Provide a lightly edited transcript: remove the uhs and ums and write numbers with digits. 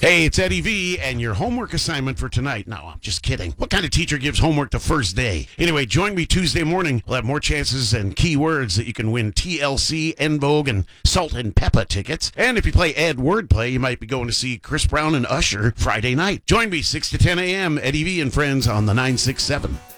Hey, it's Eddie V, and your homework assignment for tonight. No, I'm just kidding. What kind of teacher gives homework the first day? Anyway, join me Tuesday morning. We'll have more chances and keywords that you can win TLC, En Vogue, and Salt and Peppa tickets. And if you play Ed Wordplay, you might be going to see Chris Brown and Usher Friday night. Join me 6 to 10 a.m. Eddie V and Friends on the 967.